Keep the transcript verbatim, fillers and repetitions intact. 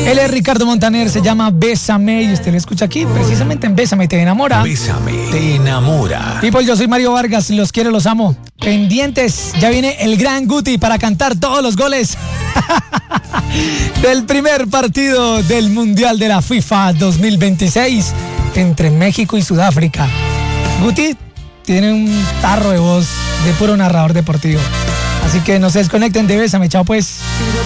Él es Ricardo Montaner, se llama Bésame y usted lo escucha aquí, precisamente en Bésame, te enamora. Bésame, te enamora. People, yo soy Mario Vargas, los quiero, los amo. Pendientes, ya viene el gran Guti para cantar todos los goles del primer partido del Mundial de la FIFA dos mil veintiséis entre México y Sudáfrica. Guti tiene un tarro de voz de puro narrador deportivo. Así que no se desconecten de Bésame, chao pues.